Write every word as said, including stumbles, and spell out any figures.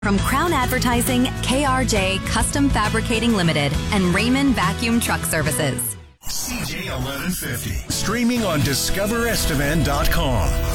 From Crown Advertising, K R J Custom Fabricating Limited, and Raymond Vacuum Truck Services. C J eleven fifty. Streaming on discover estevan dot com.